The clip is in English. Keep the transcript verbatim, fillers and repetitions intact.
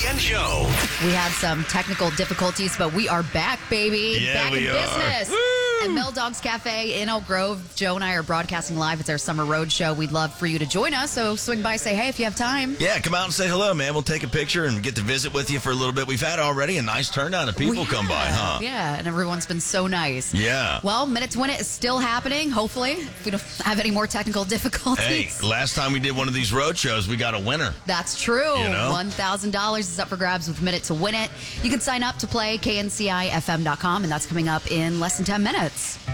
and Joe. We had some technical difficulties, but we are back, baby. Yeah, back we in are. business. Woo! At Mill Dogs Cafe in Elk Grove. Joe and I are broadcasting live. It's our summer road show. We'd love for you to join us, so swing by, say hey if you have time. Yeah, come out and say hello, man. We'll take a picture and get to visit with you for a little bit. We've had already a nice turnout of people We come by, have. huh? Yeah, and everyone's been so nice. Yeah. Well, Minute to Win It is still happening, hopefully. If we don't have any more technical difficulties. Hey, last time we did one of these road shows, we got a winner. That's true. You know? one thousand dollars is up for grabs with Minute to Win It. You can sign up to play K N C I F M dot com, and that's coming up in less than ten minutes.